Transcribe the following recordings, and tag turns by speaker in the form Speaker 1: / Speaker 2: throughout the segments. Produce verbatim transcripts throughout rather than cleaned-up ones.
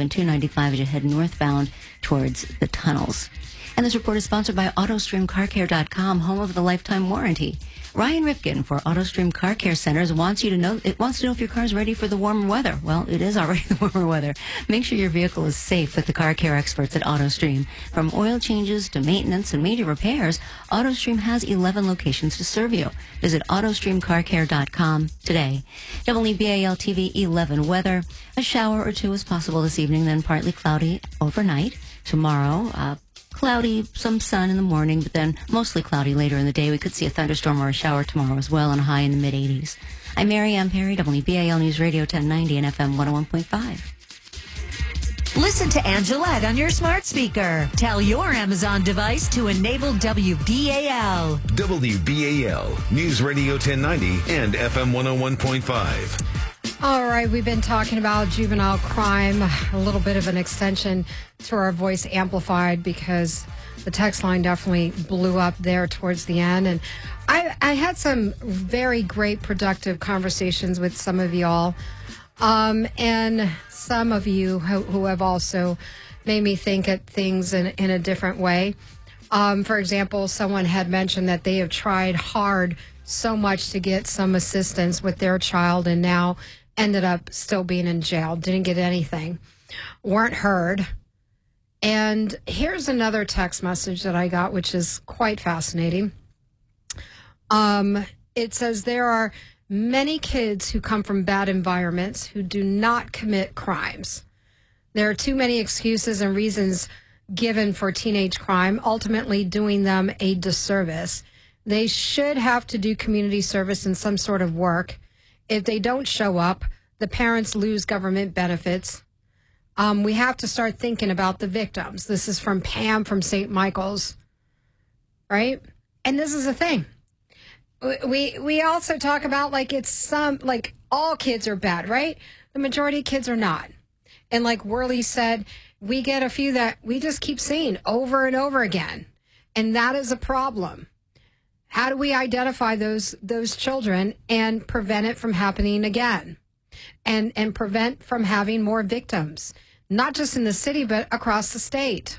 Speaker 1: and two ninety-five as you head northbound towards the tunnels. And this report is sponsored by AutoStream Car Care dot com, home of the lifetime warranty. Ryan Ripken for AutoStream Car Care Centers wants you to know, it wants to know if your car is ready for the warmer weather. Well, it is already the warmer weather. Make sure your vehicle is safe with the car care experts at AutoStream. From oil changes to maintenance and major repairs, AutoStream has eleven locations to serve you. Visit AutoStream Car Care dot com today. W B A L T V eleven weather. A shower or two is possible this evening, then partly cloudy overnight. Tomorrow, uh, cloudy, some sun in the morning, but then mostly cloudy later in the day. We could see a thunderstorm or a shower tomorrow as well, and a high in the mid eighties. I'm Mary Ann Perry, W B A L News Radio ten ninety and F M one oh one point five.
Speaker 2: Listen to Angelette on your smart speaker. Tell your Amazon device to enable W B A L.
Speaker 3: W B A L News Radio ten ninety and F M one oh one point five.
Speaker 4: All right, we've been talking about juvenile crime, a little bit of an extension to our voice amplified because the text line definitely blew up there towards the end. And I, I had some very great productive conversations with some of y'all. Um, and some of you who, who have also made me think at things in, in a different way. Um, for example, someone had mentioned that they have tried hard so much to get some assistance with their child and now ended up still being in jail, didn't get anything, weren't heard. And here's another text message that I got, which is quite fascinating. Um, it says there are many kids who come from bad environments who do not commit crimes. There are too many excuses and reasons given for teenage crime, ultimately doing them a disservice. They should have to do community service and some sort of work. If they don't show up, the parents lose government benefits. Um, we have to start thinking about the victims. This is from Pam from Saint Michael's, right? And this is the thing. We we also talk about like it's some, like all kids are bad, right? The majority of kids are not. And like Worley said, we get a few that we just keep seeing over and over again. And that is a problem. How do we identify those those children and prevent it from happening again? And and prevent from having more victims, not just in the city, but across the state.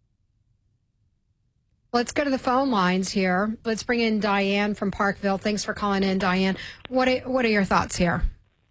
Speaker 4: Let's go to the phone lines here. Let's bring in Diane from Parkville. Thanks for calling in, Diane. What are, what are your thoughts here?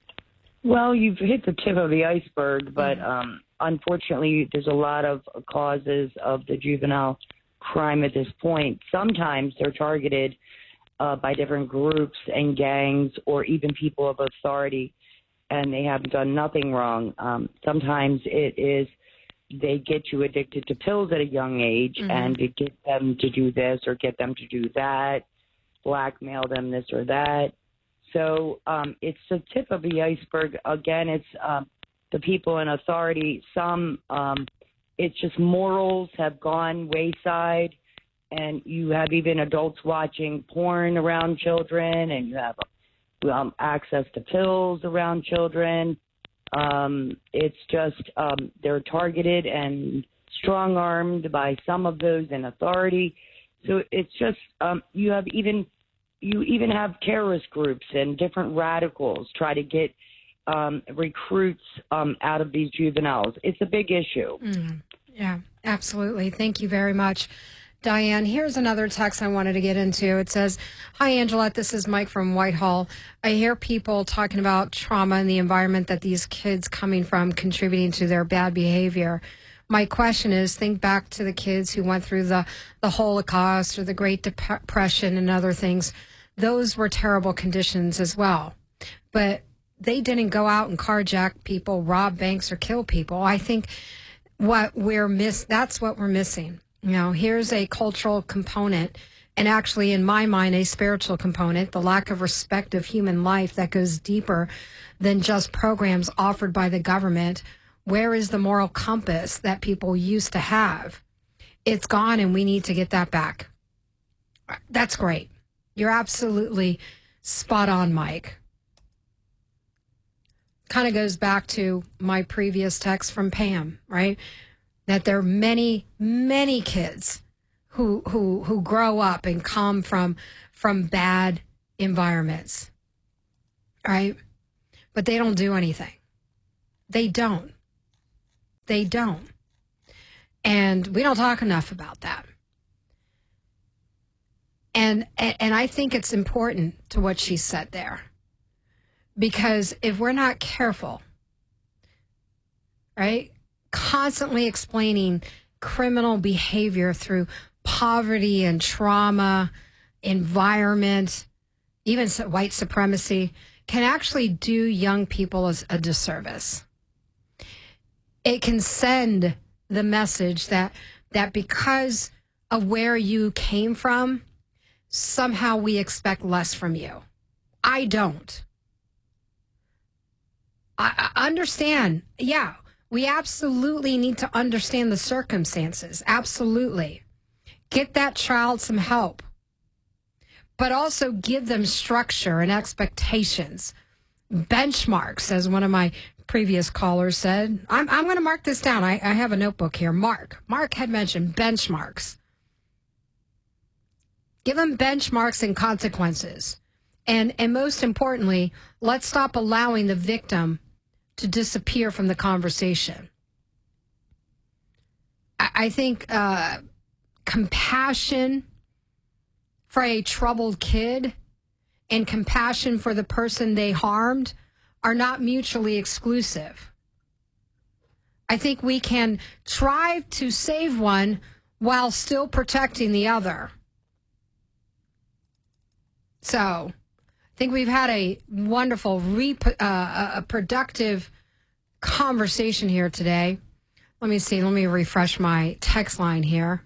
Speaker 5: Well, you've hit the tip of the iceberg, but um, unfortunately, there's a lot of causes of the juvenile crime at this point. Sometimes they're targeted uh, by different groups and gangs or even people of authority, and they have done nothing wrong. Um, sometimes it is they get you addicted to pills at a young age, mm-hmm. and to get them to do this or get them to do that, blackmail them this or that. So um, it's the tip of the iceberg. Again, it's um, the people in authority. Some, um, it's just morals have gone wayside, and you have even adults watching porn around children, and you have um, access to pills around children. Um, it's just um, they're targeted and strong-armed by some of those in authority. So it's just um, you have even you even have terrorist groups and different radicals try to get um, recruits um, out of these juveniles. It's a big issue.
Speaker 4: Mm, yeah, absolutely. Thank you very much, Diane. Here's another text I wanted to get into. It says, "Hi, Angelette. This is Mike from Whitehall. I hear people talking about trauma and the environment that these kids coming from contributing to their bad behavior. My question is, think back to the kids who went through the, the Holocaust or the Great Depression and other things. Those were terrible conditions as well. But they didn't go out and carjack people, rob banks, or kill people. I think what we're miss that's what we're missing. You know, here's a cultural component, and actually, in my mind, a spiritual component, the lack of respect of human life that goes deeper than just programs offered by the government. Where is the moral compass that people used to have? It's gone, and we need to get that back." That's great. You're absolutely spot on, Mike. Kind of goes back to my previous text from Pam, right? That there are many, many kids who who who grow up and come from from bad environments, right? But they don't do anything. They don't. They don't. And we don't talk enough about that. And, and I think it's important to what she said there. Because if we're not careful, right, constantly explaining criminal behavior through poverty and trauma, environment, even white supremacy, can actually do young people a disservice. It can send the message that that because of where you came from, somehow we expect less from you. I don't. I, I understand. Yeah, we absolutely need to understand the circumstances. Absolutely. Get that child some help. But also give them structure and expectations. Benchmarks, as one of my previous callers said. I'm, I'm going to mark this down. I, I have a notebook here. Mark. Mark had mentioned benchmarks. Give them benchmarks and consequences. And, and most importantly, let's stop allowing the victim to disappear from the conversation. I, I think uh, compassion for a troubled kid and compassion for the person they harmed are not mutually exclusive. I think we can try to save one while still protecting the other. So I think we've had a wonderful, rep- uh, a productive conversation here today. Let me see. Let me refresh my text line here.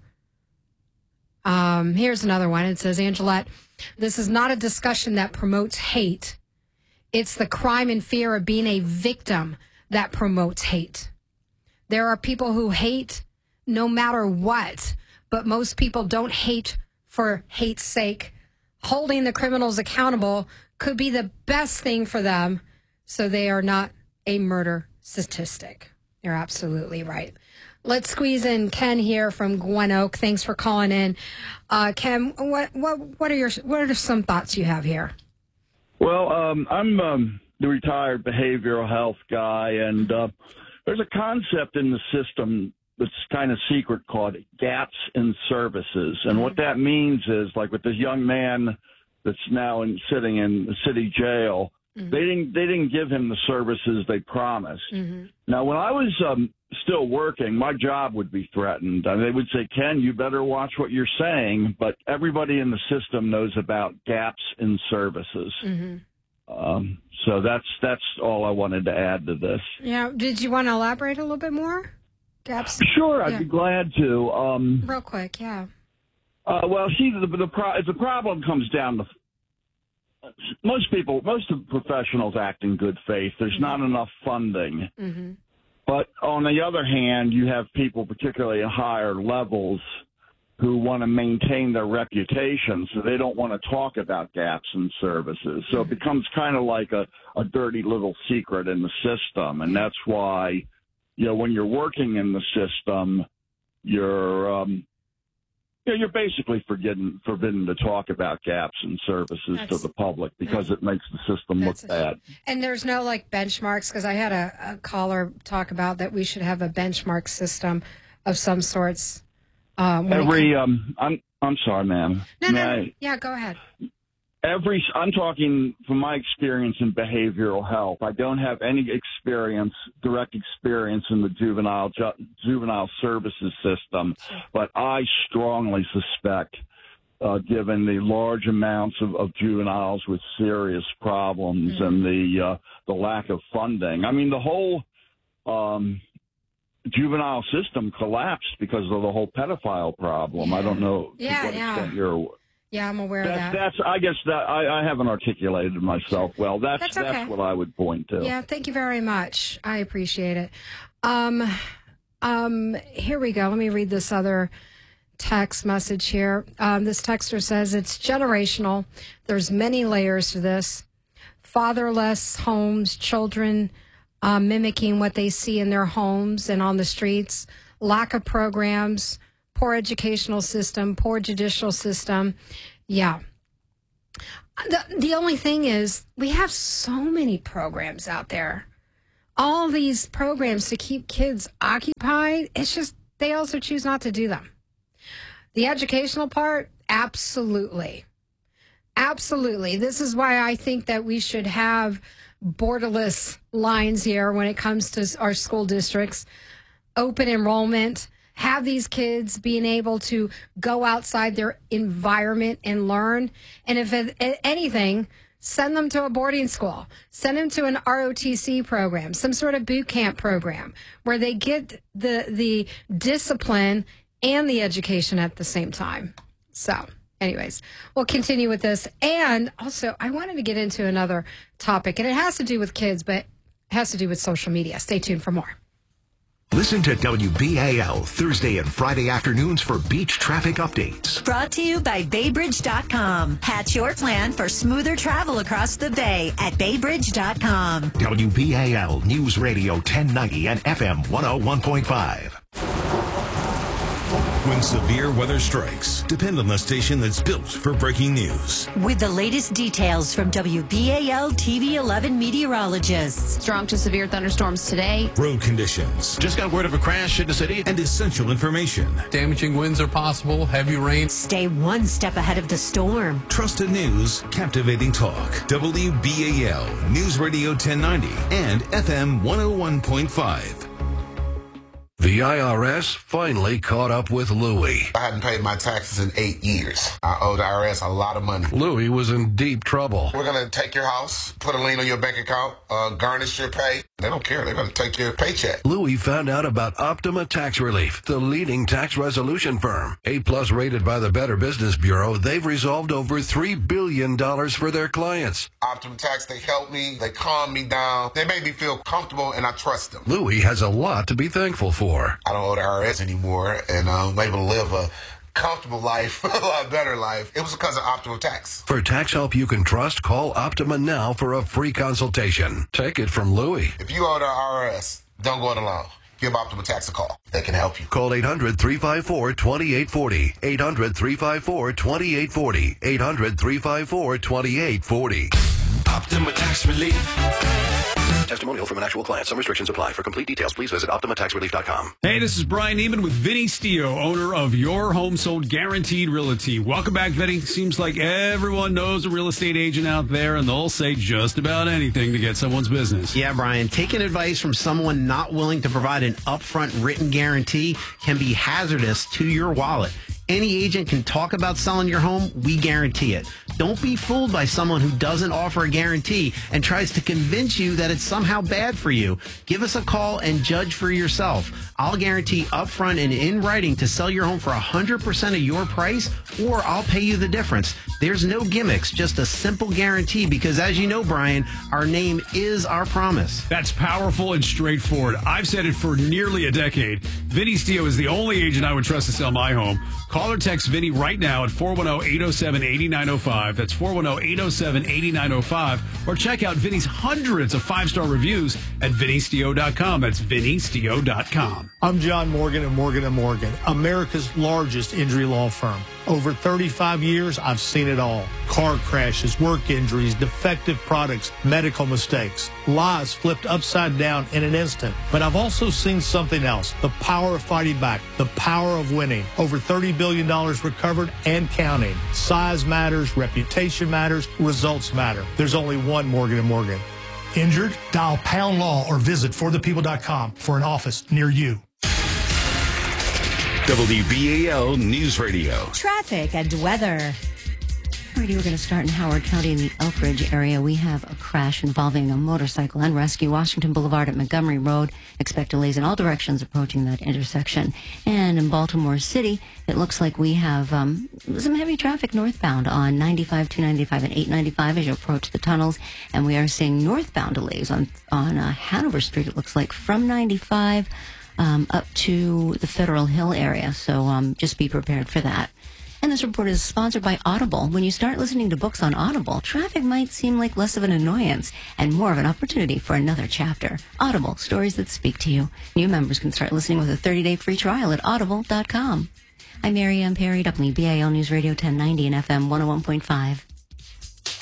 Speaker 4: Um, here's another one. It says, Angelette, this is not a discussion that promotes hate. It's the crime and fear of being a victim that promotes hate. There are people who hate no matter what, but most people don't hate for hate's sake. Holding the criminals accountable could be the best thing for them, so they are not a murder statistic. You're absolutely right. Let's squeeze in Ken here from Gwen Oak. Thanks for calling in. Uh, Ken, what what what are your what are some thoughts you have here?
Speaker 6: Well, um, I'm um, the retired behavioral health guy, and uh, there's a concept in the system that's kind of secret called gaps in services. And what that means is, like with this young man that's now in, sitting in the city jail, mm-hmm. they didn't they didn't give him the services they promised. Mm-hmm. Now, when I was um, still working, my job would be threatened. I mean, they would say, Ken, you better watch what you're saying. But everybody in the system knows about gaps in services. Mm-hmm. Um, so that's that's all I wanted to add to this.
Speaker 4: Yeah. Did you want to elaborate a little bit more? Gaps.
Speaker 6: Sure, I'd
Speaker 4: yeah.
Speaker 6: be glad to. Um,
Speaker 4: Real quick, yeah.
Speaker 6: Uh, well, see, the the, pro- the problem comes down to most people, most of the professionals act in good faith. There's mm-hmm. not enough funding. Mm-hmm. But on the other hand, you have people, particularly at higher levels, who want to maintain their reputation, so they don't want to talk about gaps in services. So mm-hmm. it becomes kind of like a, a dirty little secret in the system, and that's why, you know, when you're working in the system, you're um, you know, you're basically forbidden forbidden to talk about gaps in services that's, to the public because it makes the system look bad.
Speaker 4: And there's no like benchmarks, because I had a, a caller talk about that we should have a benchmark system of some sorts. Um,
Speaker 6: Every um, I'm I'm sorry, ma'am.
Speaker 4: No, no, I, yeah, go ahead.
Speaker 6: Every, I'm talking from my experience in behavioral health. I don't have any experience, direct experience in the juvenile ju- juvenile services system, but I strongly suspect, uh, given the large amounts of, of juveniles with serious problems mm-hmm. and the uh, the lack of funding. I mean, the whole um, juvenile system collapsed because of the whole pedophile problem. Yeah. I don't know
Speaker 4: yeah,
Speaker 6: to what
Speaker 4: yeah.
Speaker 6: extent you're.
Speaker 4: Yeah, I'm aware
Speaker 6: that's,
Speaker 4: of that.
Speaker 6: That's, I guess that I, I haven't articulated myself well. That's
Speaker 4: that's, okay.
Speaker 6: that's what I would point to.
Speaker 4: Yeah, thank you very much. I appreciate it. Um, um, here we go. Let me read this other text message here. Um, this texter says it's generational. There's many layers to this. Fatherless homes, children uh, mimicking what they see in their homes and on the streets, lack of programs, poor educational system, poor judicial system. Yeah. The, the only thing is we have so many programs out there. all these programs to keep kids occupied. It's just they also choose not to do them. The educational part, absolutely. Absolutely. This is why I think that we should have borderless lines here when it comes to our school districts, open enrollment, have these kids being able to go outside their environment and learn. And if anything, send them to a boarding school, send them to an R O T C program, some sort of boot camp program where they get the the discipline and the education at the same time. So anyways, we'll continue with this. And also, I wanted to get into another topic, and it has to do with kids, but it has to do with social media. Stay tuned for more.
Speaker 7: Listen to W B A L Thursday and Friday afternoons for beach traffic updates.
Speaker 2: Brought to you by Bay Bridge dot com. Hatch your plan for smoother travel across the bay at Bay Bridge dot com.
Speaker 7: W B A L News Radio ten ninety and F M one oh one point five.
Speaker 3: When severe weather strikes, depend on the station that's built for breaking news.
Speaker 2: With the latest details from W B A L T V eleven meteorologists.
Speaker 8: Strong to severe thunderstorms today.
Speaker 3: Road conditions.
Speaker 9: Just got word of a crash in the city.
Speaker 3: And essential information.
Speaker 10: Damaging winds are possible. Heavy rain.
Speaker 2: Stay one step ahead of the storm.
Speaker 3: Trusted news, captivating talk. W B A L News Radio ten ninety and F M one oh one point five.
Speaker 11: The I R S finally caught up with Louie.
Speaker 12: I hadn't paid my taxes in eight years. I owe the I R S a lot of money.
Speaker 11: Louie was in deep trouble.
Speaker 12: We're going to take your house, put a lien on your bank account, uh, garnish your pay. They don't care. They're going to take your paycheck.
Speaker 11: Louie found out about Optima Tax Relief, the leading tax resolution firm. A-plus rated by the Better Business Bureau, they've resolved over three billion dollars for their clients.
Speaker 12: Optima Tax, they help me. They calm me down. They make me feel comfortable, and I trust them.
Speaker 11: Louie has a lot to be thankful for.
Speaker 12: I don't owe the I R S anymore, and I'm able to live a comfortable life, a lot better life. It was because of Optima Tax.
Speaker 11: For tax help you can trust, call Optima now for a free consultation. Take it from Louie.
Speaker 12: If you owe the I R S, don't go it alone. Give Optima Tax a call. They can help you.
Speaker 11: Call eight hundred, three five four, two eight four zero. eight hundred, three five four, two eight four zero. eight hundred, three five four, two eight four zero.
Speaker 3: Optima Tax Relief.
Speaker 11: Testimonial from an actual client. Some restrictions apply. For complete details, please visit Optima Tax Relief dot com.
Speaker 13: Hey, this is Brian Neiman with Vinny Stio, owner of Your Home Sold Guaranteed Realty. Welcome back, Vinny. Seems like everyone knows a real estate agent out there, and they'll say just about anything to get someone's business.
Speaker 14: Yeah, Brian. Taking advice from someone not willing to provide an upfront written guarantee can be hazardous to your wallet. Any agent can talk about selling your home. We guarantee it. Don't be fooled by someone who doesn't offer a guarantee and tries to convince you that it's somehow bad for you. Give us a call and judge for yourself. I'll guarantee upfront and in writing to sell your home for one hundred percent of your price, or I'll pay you the difference. There's no gimmicks, just a simple guarantee because, as you know, Brian, our name is our promise.
Speaker 13: That's powerful and straightforward. I've said it for nearly a decade. Vinny Stio is the only agent I would trust to sell my home. Call or text Vinny right now at four one zero, eight zero seven, eight nine zero five. That's four one zero, eight zero seven, eight nine zero five. Or check out Vinny's hundreds of five-star reviews at Vinny Stio dot com. That's Vinny Stio dot com.
Speaker 15: I'm John Morgan of Morgan and Morgan, America's largest injury law firm. Over thirty-five years, I've seen it all. Car crashes, work injuries, defective products, medical mistakes, lives flipped upside down in an instant. But I've also seen something else, the power of fighting back, the power of winning. Over thirty billion dollars recovered and counting. Size matters, reputation matters, results matter. There's only one Morgan and Morgan.
Speaker 16: Injured? Dial Pound Law or visit for the people dot com for an office near you.
Speaker 3: W B A L News Radio.
Speaker 2: Traffic and weather.
Speaker 1: Alrighty, we're going to start in Howard County in the Elk Ridge area. We have a crash involving a motorcycle and rescue. Washington Boulevard at Montgomery Road. Expect delays in all directions approaching that intersection. And in Baltimore City, it looks like we have um, some heavy traffic northbound on ninety-five, two ninety-five, and eight ninety-five as you approach the tunnels. And we are seeing northbound delays on, on uh, Hanover Street, it looks like, from ninety-five um, up to the Federal Hill area. So um, just be prepared for that. And this report is sponsored by Audible. When you start listening to books on Audible, traffic might seem like less of an annoyance and more of an opportunity for another chapter. Audible, stories that speak to you. New members can start listening with a thirty-day free trial at audible dot com. I'm Mary Ann Perry, W B A L News Radio ten ninety and F M one oh one point five.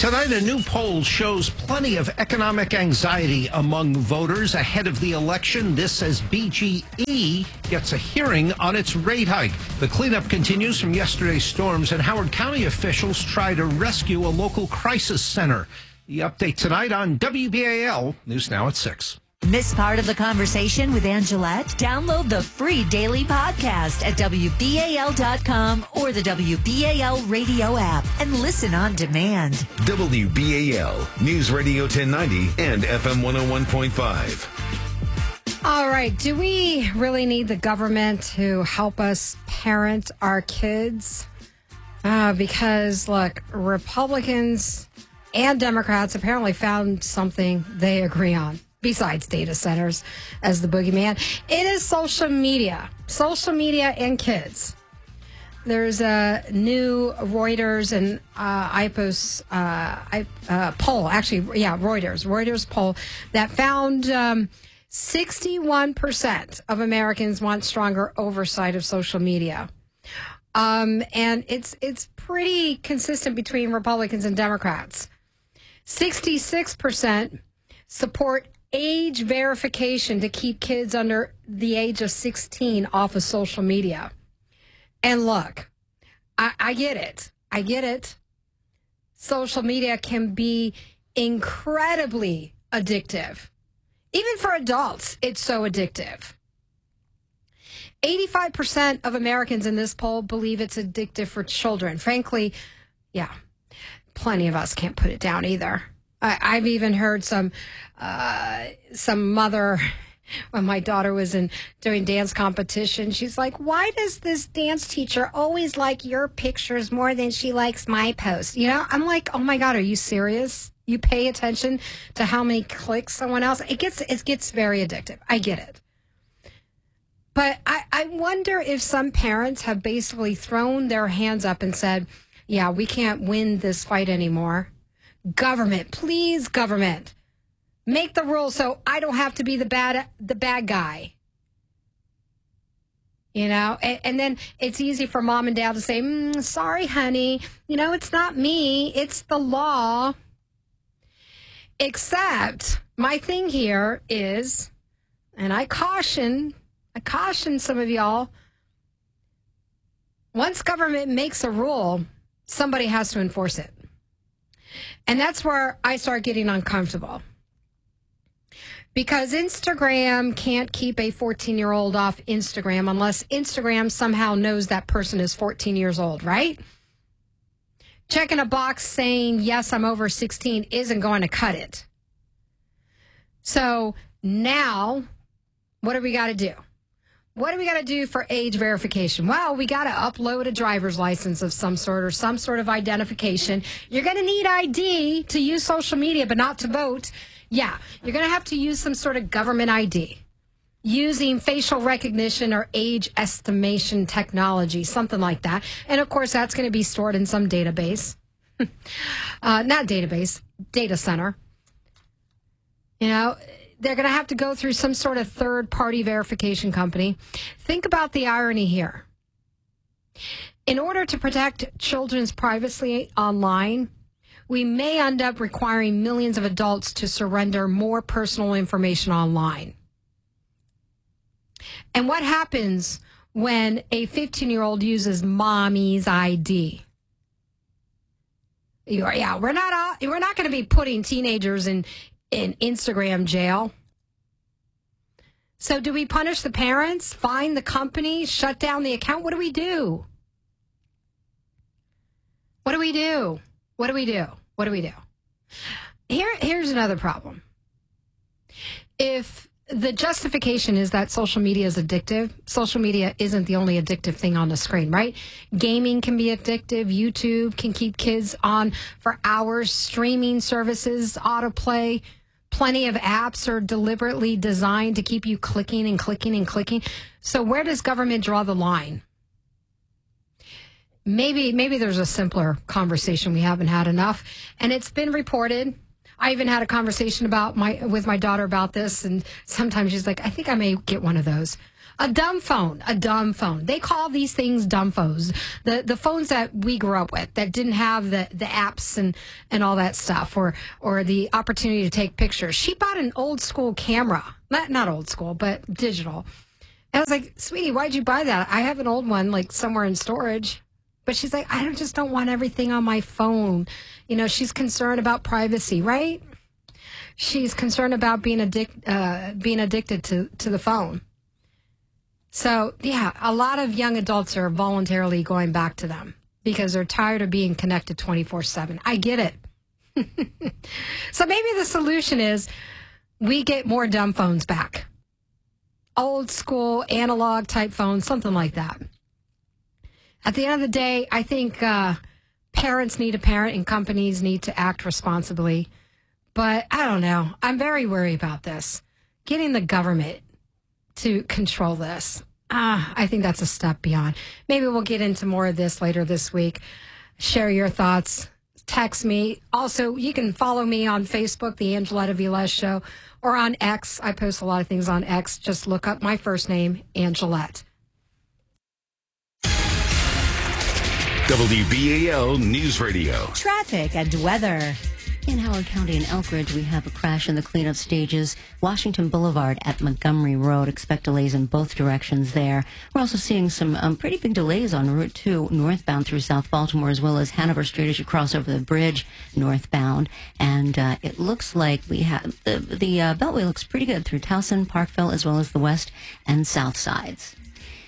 Speaker 17: Tonight, a new poll shows plenty of economic anxiety among voters ahead of the election. This as B G E gets a hearing on its rate hike. The cleanup continues from yesterday's storms, and Howard County officials try to rescue a local crisis center. The update tonight on W B A L News Now at six.
Speaker 2: Miss part of the conversation with Angelette? Download the free daily podcast at W B A L dot com or the W B A L radio app and listen on demand.
Speaker 3: W B A L News Radio ten ninety and F M one oh one point five.
Speaker 4: All right. Do we really need the government to help us parent our kids? Uh, because, look, Republicans and Democrats apparently found something they agree on. Besides data centers as the boogeyman, it is social media. Social media and kids. There's a new Reuters and uh, I P O S uh, uh, poll, actually, yeah, Reuters, Reuters poll that found um, sixty-one percent of Americans want stronger oversight of social media. Um, and it's it's pretty consistent between Republicans and Democrats. sixty-six percent support age verification to keep kids under the age of sixteen off of social media. And look, I, I get it. I get it. Social media can be incredibly addictive. Even for adults, it's so addictive. eighty-five percent of Americans in this poll believe it's addictive for children. Frankly, yeah, plenty of us can't put it down either. I, I've even heard some uh, some mother, when my daughter was in doing dance competition, she's like, why does this dance teacher always like your pictures more than she likes my posts? You know, I'm like, oh my God, are you serious? You pay attention to how many clicks someone else. It gets it gets very addictive. I get it. But I, I wonder if some parents have basically thrown their hands up and said, yeah, we can't win this fight anymore. Government, please, government, make the rules so I don't have to be the bad the bad guy. You know, and, and then it's easy for mom and dad to say, mm, sorry, honey, you know, it's not me, it's the law. Except my thing here is, and I caution, I caution some of y'all, once government makes a rule, somebody has to enforce it. And that's where I start getting uncomfortable. Because Instagram can't keep a fourteen-year-old off Instagram unless Instagram somehow knows that person is fourteen years old, right? Checking a box saying, yes, I'm over sixteen isn't going to cut it. So now, what do we got to do? What do we got to do for age verification? Well, we got to upload a driver's license of some sort or some sort of identification. You're going to need I D to use social media, but not to vote. Yeah, you're going to have to use some sort of government I D using facial recognition or age estimation technology, something like that. And, of course, that's going to be stored in some database. uh, not database, data center. You know, they're going to have to go through some sort of third-party verification company. Think about the irony here. In order to protect children's privacy online, we may end up requiring millions of adults to surrender more personal information online. And what happens when a fifteen-year-old uses mommy's I D? You're, yeah, we're not we're not going to be putting teenagers in in Instagram jail. So do we punish the parents, fine the company, shut down the account? What do we do? What do we do? What do we do? What do we do? Here, here's another problem. If the justification is that social media is addictive, social media isn't the only addictive thing on the screen, right? Gaming can be addictive. YouTube can keep kids on for hours. Streaming services, autoplay. Plenty of apps are deliberately designed to keep you clicking and clicking and clicking. So where does government draw the line? Maybe maybe there's a simpler conversation we haven't had enough. And it's been reported I even had a conversation about my with my daughter about this, and sometimes she's like, I think I may get one of those. A dumb phone, a dumb phone. They call these things dumb phones. The the phones that we grew up with that didn't have the, the apps and, and all that stuff, or or the opportunity to take pictures. She bought an old school camera. Not not old school, but digital. And I was like, sweetie, why'd you buy that? I have an old one, like, somewhere in storage. But she's like, I don't, just don't want everything on my phone. You know, she's concerned about privacy, right? She's concerned about being addic- uh, being addicted to, to the phone. So, yeah, a lot of young adults are voluntarily going back to them because they're tired of being connected twenty-four seven. I get it. So maybe the solution is we get more dumb phones back. Old school, analog type phones, something like that. At the end of the day, I think uh, parents need to parent and companies need to act responsibly. But I don't know. I'm very worried about this. Getting the government to control this. Ah, I think that's a step beyond. Maybe we'll get into more of this later this week. Share your thoughts. Text me. Also, you can follow me on Facebook, The Angeletta Velez Show, or on X. I post a lot of things on X. Just look up my first name, Angelette.
Speaker 3: W B A L News Radio.
Speaker 2: Traffic and weather.
Speaker 1: In Howard County and Elkridge, we have a crash in the cleanup stages. Washington Boulevard at Montgomery Road. Expect delays in both directions there. We're also seeing some um, pretty big delays on Route two northbound through South Baltimore, as well as Hanover Street as you cross over the bridge northbound. And uh, it looks like we have the, the uh, Beltway looks pretty good through Towson, Parkville, as well as the west and south sides.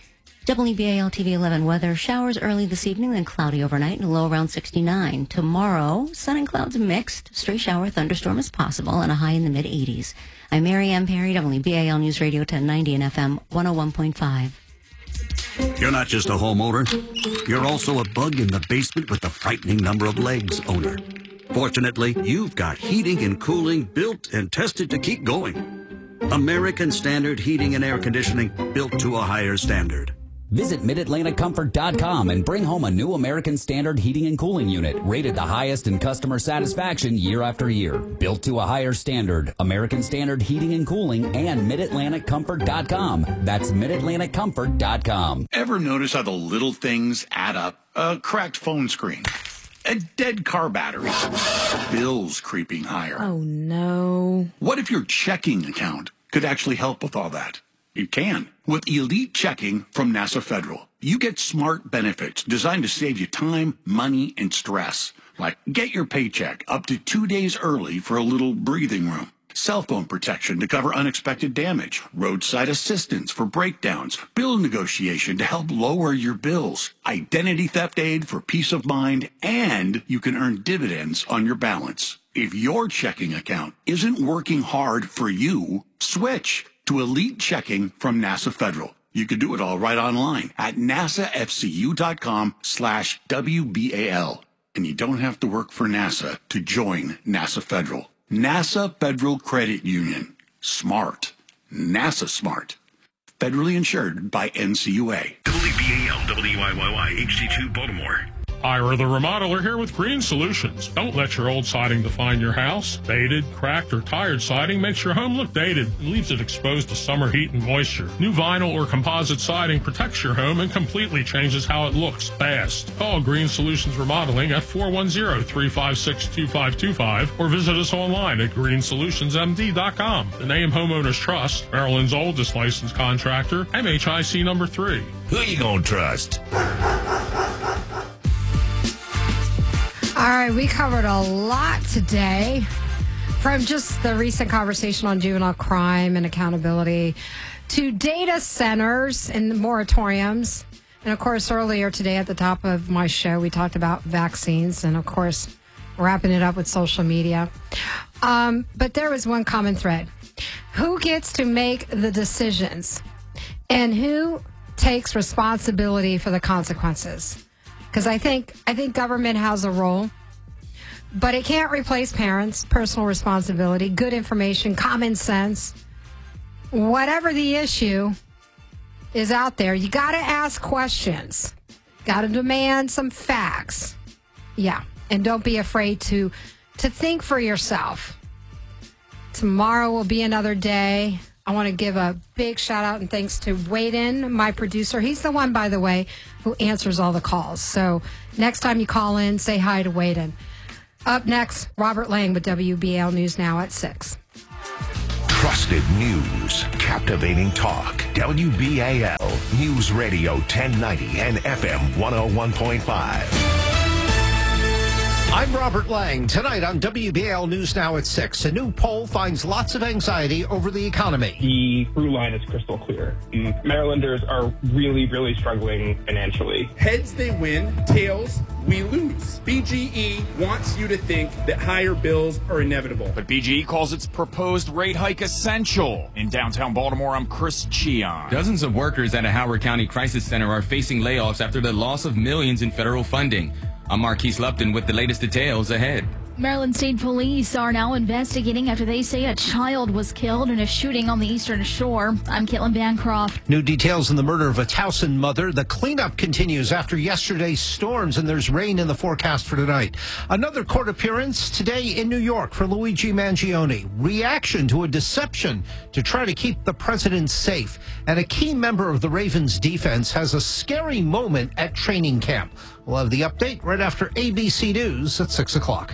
Speaker 1: W B A L T V eleven weather. Showers early this evening, then cloudy overnight, and a low around sixty-nine. Tomorrow, sun and clouds mixed. Stray shower thunderstorm is possible, and a high in the mid-eighties. I'm Mary Ann Perry, W B A L News Radio ten ninety and F M one oh one point five.
Speaker 18: You're not just a homeowner. You're also a bug in the basement with the frightening number of legs owner. Fortunately, you've got heating and cooling built and tested to keep going. American Standard Heating and Air Conditioning, built to a higher standard.
Speaker 19: Visit Mid Atlantic Comfort dot com and bring home a new American Standard heating and cooling unit, rated the highest in customer satisfaction year after year. Built to a higher standard, American Standard Heating and Cooling and Mid Atlantic Comfort dot com. That's Mid Atlantic Comfort dot com.
Speaker 9: Ever notice how the little things add up? A cracked phone screen, a dead car battery, bills creeping higher.
Speaker 4: Oh, no.
Speaker 9: What if your checking account could actually help with all that? It can. With Elite Checking from NASA Federal, you get smart benefits designed to save you time, money, and stress. Like get your paycheck up to two days early for a little breathing room. Cell phone protection to cover unexpected damage. Roadside assistance for breakdowns. Bill negotiation to help lower your bills. Identity theft aid for peace of mind. And you can earn dividends on your balance. If your checking account isn't working hard for you, switch to Elite Checking from NASA Federal. You can do it all right online at nasafcu.com slash WBAL. And you don't have to work for NASA to join NASA Federal. NASA Federal Credit Union. Smart. NASA smart. Federally insured by N C U A.
Speaker 3: W B A L W I Y Y H D two Baltimore.
Speaker 20: Ira the Remodeler here with Green Solutions. Don't let your old siding define your house. Faded, cracked, or tired siding makes your home look dated and leaves it exposed to summer heat and moisture. New vinyl or composite siding protects your home and completely changes how it looks fast. Call Green Solutions Remodeling at four one zero, three five six, two five two five or visit us online at green solutions m d dot com. The name Homeowners Trust, Maryland's oldest licensed contractor, M H I C number three.
Speaker 3: Who you gonna trust?
Speaker 4: All right, we covered a lot today, from just the recent conversation on juvenile crime and accountability to data centers and moratoriums. And of course, earlier today at the top of my show, we talked about vaccines and, of course, wrapping it up with social media. Um, but there was one common thread. Who gets to make the decisions and who takes responsibility for the consequences? Because I think I think government has a role, but it can't replace parents' personal responsibility, good information, common sense. Whatever the issue is out there, you got to ask questions. Got to demand some facts. Yeah, and don't be afraid to to think for yourself. Tomorrow will be another day. I want to give a big shout out and thanks to Waden, my producer. He's the one, by the way, who answers all the calls. So next time you call in, say hi to Waden. Up next, Robert Lang with W B A L News Now at six.
Speaker 7: Trusted news, captivating talk. W B A L News Radio ten ninety and F M one oh one point five.
Speaker 17: I'm Robert Lang. Tonight on W B A L News Now at six, a new poll finds lots of anxiety over the economy.
Speaker 21: The through line is crystal clear. Marylanders are really, really struggling financially.
Speaker 22: Heads they win, tails we lose. B G E wants you to think that higher bills are inevitable.
Speaker 23: But B G E calls its proposed rate hike essential. In downtown Baltimore, I'm Chris Cheon.
Speaker 24: Dozens of workers at a Howard County Crisis Center are facing layoffs after the loss of millions in federal funding. I'm Marquise Lupton with the latest details ahead.
Speaker 25: Maryland State Police are now investigating after they say a child was killed in a shooting on the Eastern Shore. I'm Caitlin Bancroft.
Speaker 17: New details in the murder of a Towson mother. The cleanup continues after yesterday's storms, and there's rain in the forecast for tonight. Another court appearance today in New York for Luigi Mangione. Reaction to a deception to try to keep the president safe. And a key member of the Ravens defense has a scary moment at training camp. We'll have the update right after A B C News at six o'clock.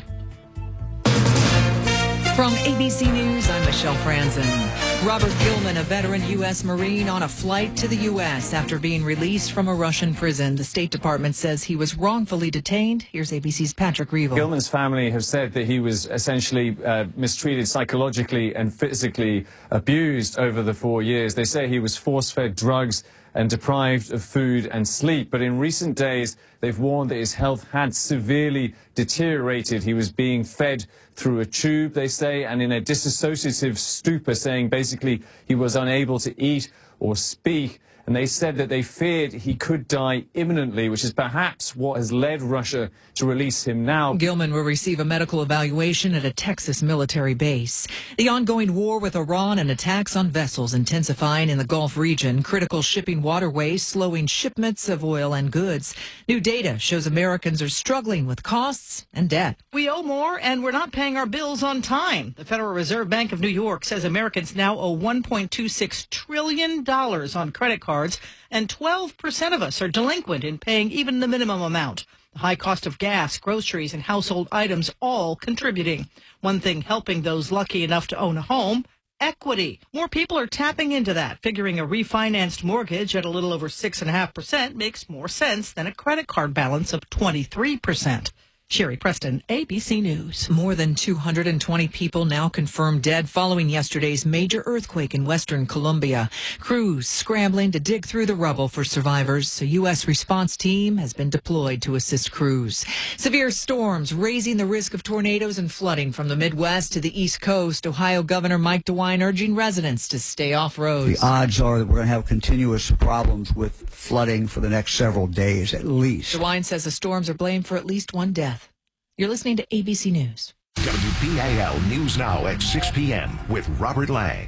Speaker 26: From A B C News, I'm Michelle Franzen. Robert Gilman, a veteran U S Marine on a flight to the U S after being released from a Russian prison. The State Department says he was wrongfully detained. Here's A B C's Patrick Reevell.
Speaker 27: Gilman's family have said that he was essentially uh, mistreated psychologically and physically abused over the four years. They say he was force-fed drugs and deprived of food and sleep. But in recent days, they've warned that his health had severely deteriorated. He was being fed through a tube, they say, and in a disassociative stupor, saying basically he was unable to eat or speak. And they said that they feared he could die imminently, which is perhaps what has led Russia to release him now.
Speaker 26: Gilman will receive a medical evaluation at a Texas military base. The ongoing war with Iran and attacks on vessels intensifying in the Gulf region, critical shipping waterways slowing shipments of oil and goods. New data shows Americans are struggling with costs and debt.
Speaker 28: We owe more and we're not paying our bills on time. The Federal Reserve Bank of New York says Americans now owe one point two six trillion dollars on credit cards. And twelve percent of us are delinquent in paying even the minimum amount. The high cost of gas, groceries, and household items all contributing. One thing helping those lucky enough to own a home, equity. More people are tapping into that, figuring a refinanced mortgage at a little over six point five percent makes more sense than a credit card balance of twenty-three percent. Sherry Preston, A B C News.
Speaker 26: More than two hundred twenty people now confirmed dead following yesterday's major earthquake in western Colombia. Crews scrambling to dig through the rubble for survivors. A U S response team has been deployed to assist crews. Severe storms raising the risk of tornadoes and flooding from the Midwest to the East Coast. Ohio Governor Mike DeWine urging residents to stay off roads.
Speaker 29: The odds are that we're going to have continuous problems with flooding for the next several days at least.
Speaker 26: DeWine says the storms are blamed for at least one death. You're listening to A B C News.
Speaker 7: W B A L News Now at six p.m. with Robert Lang.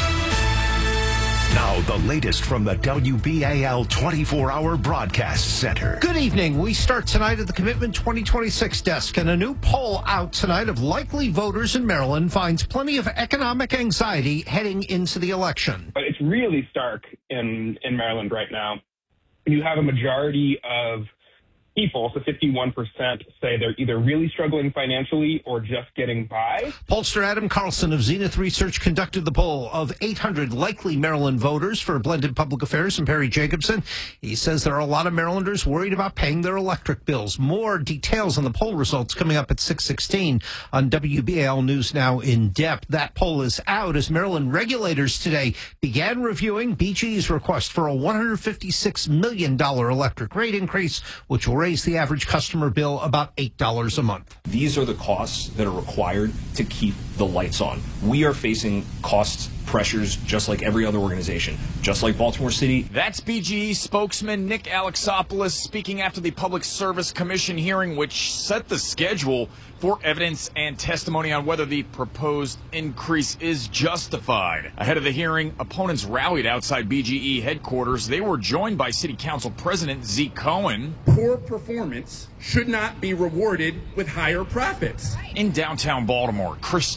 Speaker 7: Now, the latest from the W B A L twenty-four hour Broadcast Center.
Speaker 17: Good evening. We start tonight at the Commitment twenty twenty-six desk, and a new poll out tonight of likely voters in Maryland finds plenty of economic anxiety heading into the election.
Speaker 21: It's really stark in, in Maryland right now. You have a majority of people, so fifty-one percent, say they're either really struggling financially or just getting by.
Speaker 17: Pollster Adam Carlson of Zenith Research conducted the poll of eight hundred likely Maryland voters for Blended Public Affairs and Perry Jacobson. He says there are a lot of Marylanders worried about paying their electric bills. More details on the poll results coming up at six sixteen on W B A L News Now in depth. That poll is out as Maryland regulators today began reviewing B G E's request for a one hundred fifty-six million dollars electric rate increase, which will raise the average customer bill about eight dollars a month.
Speaker 30: These are the costs that are required to keep the lights on. We are facing cost pressures just like every other organization, just like Baltimore City.
Speaker 23: That's B G E spokesman Nick Alexopoulos speaking after the Public Service Commission hearing, which set the schedule for evidence and testimony on whether the proposed increase is justified. Ahead of the hearing, opponents rallied outside B G E headquarters. They were joined by City Council President Zeke Cohen.
Speaker 22: Poor performance should not be rewarded with higher profits.
Speaker 23: In downtown Baltimore, Chris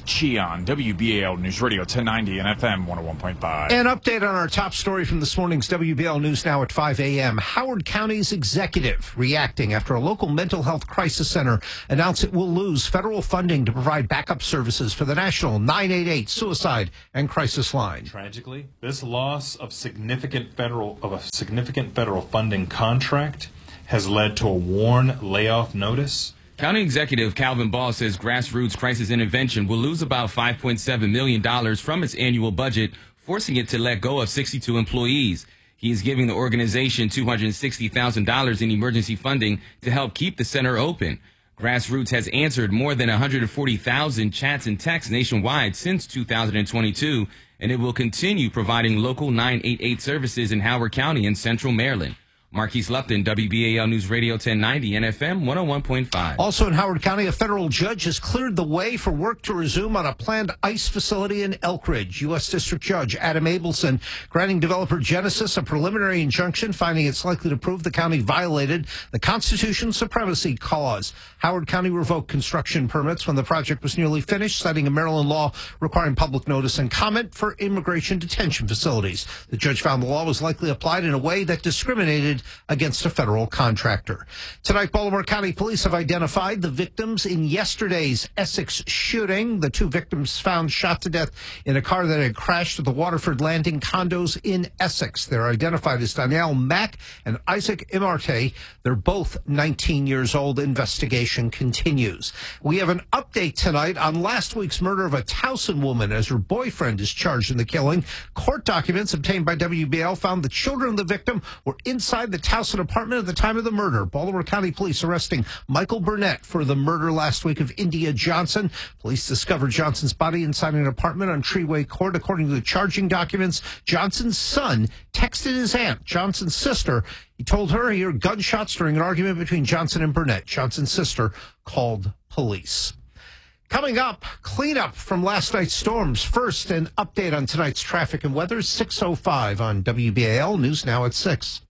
Speaker 23: Chi on W B A L News Radio ten ninety and F M one oh one point five.
Speaker 17: An update on our top story from this morning's W B A L News Now at five a.m. Howard County's executive reacting after a local mental health crisis center announced it will lose federal funding to provide backup services for the national nine eight eight suicide and crisis line.
Speaker 5: Tragically, this loss of significant federal of a significant federal funding contract has led to a WARN layoff notice.
Speaker 24: County Executive Calvin Ball says Grassroots Crisis Intervention will lose about five point seven million dollars from its annual budget, forcing it to let go of sixty-two employees. He is giving the organization two hundred sixty thousand dollars in emergency funding to help keep the center open. Grassroots has answered more than one hundred forty thousand chats and texts nationwide since two thousand twenty-two, and it will continue providing local nine eight eight services in Howard County and Central Maryland. Marquise Lupton, W B A L News Radio ten ninety and F M one oh one point five.
Speaker 17: Also in Howard County, a federal judge has cleared the way for work to resume on a planned ICE facility in Elk Ridge. U S District Judge Adam Abelson granting developer Genesis a preliminary injunction, finding it's likely to prove the county violated the Constitution Supremacy Clause. Howard County revoked construction permits when the project was nearly finished, citing a Maryland law requiring public notice and comment for immigration detention facilities. The judge found the law was likely applied in a way that discriminated against a federal contractor. Tonight, Baltimore County Police have identified the victims in yesterday's Essex shooting. The two victims found shot to death in a car that had crashed at the Waterford Landing condos in Essex. They're identified as Danielle Mack and Isaac Imarte. They're both nineteen years old. Investigation continues. We have an update tonight on last week's murder of a Towson woman as her boyfriend is charged in the killing. Court documents obtained by W B L found the children of the victim were inside the Towson apartment at the time of the murder. Baltimore County Police arresting Michael Burnett for the murder last week of India Johnson. Police discovered Johnson's body inside an apartment on Treeway Court. According to the charging documents, Johnson's son texted his aunt, Johnson's sister. He told her he heard gunshots during an argument between Johnson and Burnett. Johnson's sister called police. Coming up, cleanup from last night's storms. First, an update on tonight's traffic and weather, six oh five on W B A L News Now at six.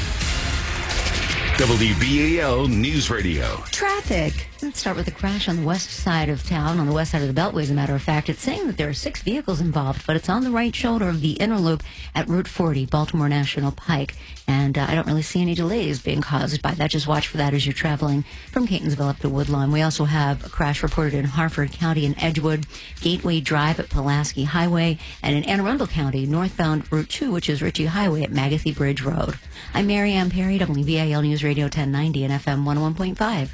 Speaker 3: W B A L News Radio.
Speaker 1: Traffic. Let's start with a crash on the west side of town, on the west side of the Beltway, as a matter of fact. It's saying that there are six vehicles involved, but it's on the right shoulder of the inner loop at Route forty, Baltimore National Pike. And uh, I don't really see any delays being caused by that. Just watch for that as you're traveling from Catonsville up to Woodlawn. We also have a crash reported in Harford County and Edgewood, Gateway Drive at Pulaski Highway, and in Anne Arundel County, northbound Route two, which is Ritchie Highway at Magathie Bridge Road. I'm Mary Ann Perry, W B A L News Radio ten ninety and F M one oh one point five.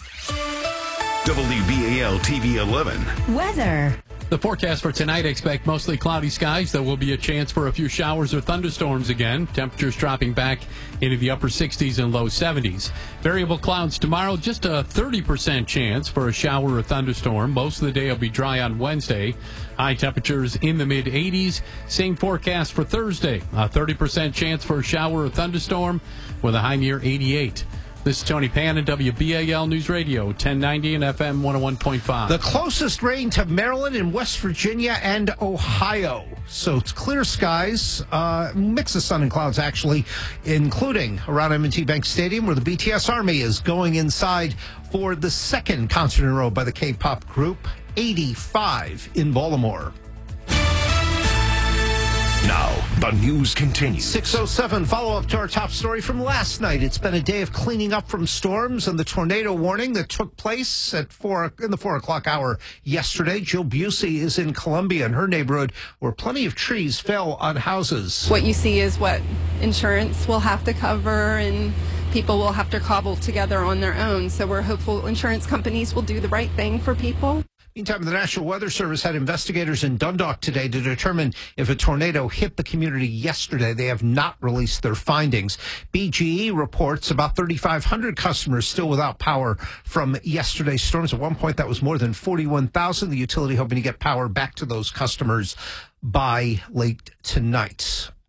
Speaker 3: W B A L T V eleven.
Speaker 1: Weather.
Speaker 6: The forecast for tonight, expect mostly cloudy skies. There will be a chance for a few showers or thunderstorms again. Temperatures dropping back into the upper sixties and low seventies. Variable clouds tomorrow, just a thirty percent chance for a shower or thunderstorm. Most of the day will be dry on Wednesday. High temperatures in the mid eighties. Same forecast for Thursday. A thirty percent chance for a shower or thunderstorm with a high near eighty-eight. This is Tony Pan and W B A L News Radio, ten ninety and F M one oh one point five.
Speaker 17: The closest rain to Maryland and West Virginia and Ohio. So it's clear skies, uh, mix of sun and clouds, actually, including around M and T Bank Stadium, where the B T S Army is going inside for the second concert in a row by the K-pop group, eighty-five in Baltimore.
Speaker 7: Now, the news continues.
Speaker 17: six oh seven, follow-up to our top story from last night. It's been a day of cleaning up from storms and the tornado warning that took place at four in the four o'clock hour yesterday. Jill Busey is in Columbia in her neighborhood where plenty of trees fell on houses.
Speaker 8: What you see is what insurance will have to cover and people will have to cobble together on their own. So we're hopeful insurance companies will do the right thing for people.
Speaker 17: Meantime, the National Weather Service had investigators in Dundalk today to determine if a tornado hit the community yesterday. They have not released their findings. B G E reports about thirty-five hundred customers still without power from yesterday's storms. At one point, that was more than forty-one thousand. The utility hoping to get power back to those customers by late tonight.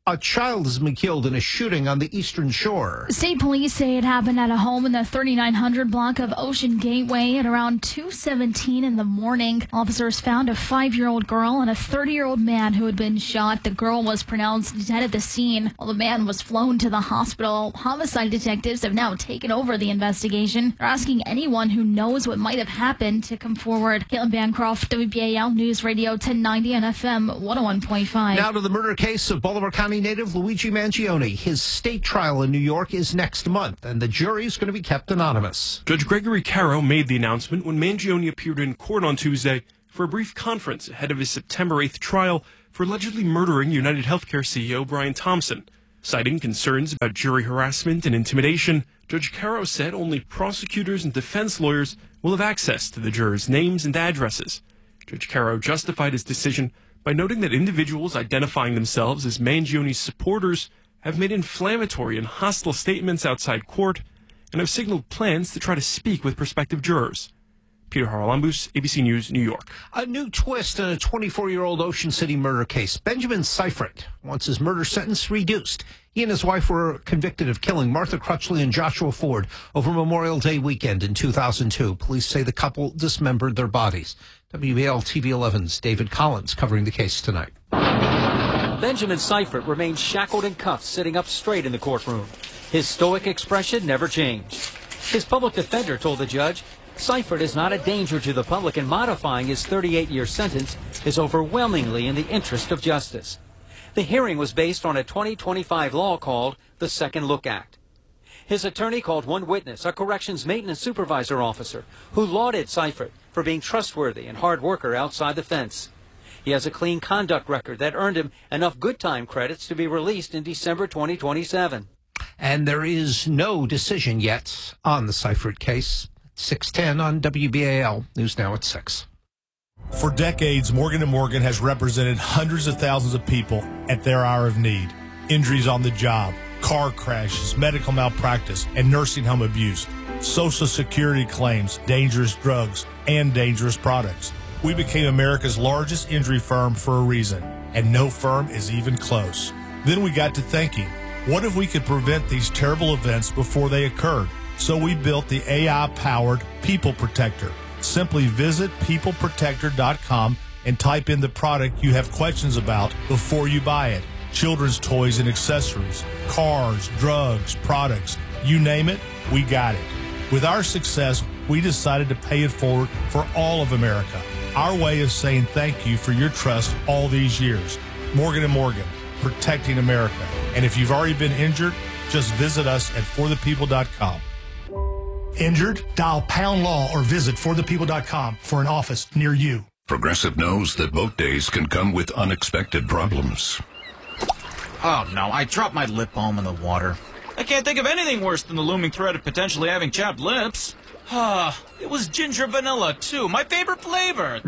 Speaker 17: A child has been killed in a shooting on the Eastern Shore.
Speaker 25: State police say it happened at a home in the thirty-nine hundred block of Ocean Gateway at around two seventeen in the morning. Officers found a five-year-old girl and a thirty-year-old man who had been shot. The girl was pronounced dead at the scene, while the man was flown to the hospital. Homicide detectives have now taken over the investigation. They're asking anyone who knows what might have happened to come forward. Caitlin Bancroft, W B A L News Radio ten ninety and F M one oh one point five.
Speaker 17: Now to the murder case of Bolivar County native Luigi Mangione. His state trial in New York is next month, and the jury is going to be kept anonymous.
Speaker 2: Judge Gregory Caro made the announcement when Mangione appeared in court on Tuesday for a brief conference ahead of his September eighth trial for allegedly murdering United Healthcare C E O Brian Thompson. Citing concerns about jury harassment and intimidation, Judge Caro said only prosecutors and defense lawyers will have access to the jurors' names and addresses. Judge Caro justified his decision by noting that individuals identifying themselves as Mangione's supporters have made inflammatory and hostile statements outside court and have signaled plans to try to speak with prospective jurors. Peter Haralambous, A B C News, New York.
Speaker 17: A new twist in a twenty-four-year-old Ocean City murder case. Benjamin Seifert wants his murder sentence reduced. He and his wife were convicted of killing Martha Crutchley and Joshua Ford over Memorial Day weekend in two thousand two. Police say the couple dismembered their bodies. W B L T V eleven's David Collins covering the case tonight.
Speaker 10: Benjamin Seifert remains shackled in cuffs, sitting up straight in the courtroom. His stoic expression never changed. His public defender told the judge Seifert is not a danger to the public, and modifying his thirty-eight-year sentence is overwhelmingly in the interest of justice. The hearing was based on a twenty twenty-five law called the Second Look Act. His attorney called one witness, a corrections maintenance supervisor officer, who lauded Seifert for being trustworthy and hard worker outside the fence. He has a clean conduct record that earned him enough good time credits to be released in December twenty twenty-seven.
Speaker 17: And there is no decision yet on the Seifert case. six ten on W B A L. News now at six.
Speaker 11: For decades, Morgan and Morgan has represented hundreds of thousands of people at their hour of need. Injuries on the job, car crashes, medical malpractice, and nursing home abuse, Social Security claims, dangerous drugs, and dangerous products. We became America's largest injury firm for a reason, and no firm is even close. Then we got to thinking, what if we could prevent these terrible events before they occurred? So we built the A I-powered People Protector. Simply visit people protector dot com and type in the product you have questions about before you buy it. Children's toys and accessories, cars, drugs, products, you name it, we got it. With our success, we decided to pay it forward for all of America. Our way of saying thank you for your trust all these years. Morgan and Morgan, protecting America. And if you've already been injured, just visit us at for the people dot com.
Speaker 12: Injured? Dial pound law or visit for the people dot com for an office near you.
Speaker 13: Progressive knows that boat days can come with unexpected problems.
Speaker 14: Oh no, I dropped my lip balm in the water. I can't think of anything worse than the looming threat of potentially having chapped lips. Ah, it was ginger vanilla too, my favorite flavor.